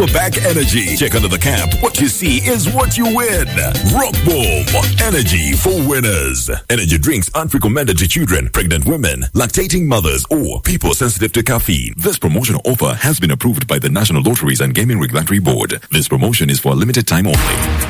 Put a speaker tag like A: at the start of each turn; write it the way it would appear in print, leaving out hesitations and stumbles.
A: for back energy. Check under the cap. What you see is what you win. Rock Boom. Energy for winners. Energy drinks aren't recommended to children, pregnant women, lactating mothers, or people sensitive to caffeine. This promotional offer has been approved by the National Lotteries and Gaming Regulatory Board. This promotion is for a limited time only.